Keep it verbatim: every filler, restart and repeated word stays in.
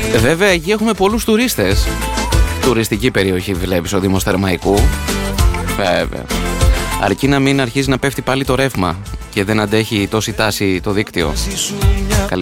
Βέβαια εκεί έχουμε πολλούς τουρίστες. Τουριστική περιοχή βλέπεις ο Δήμος Θερμαϊκού. Βέβαια. Αρκεί να μην αρχίζει να πέφτει πάλι το ρεύμα και δεν αντέχει τόση τάση το δίκτυο.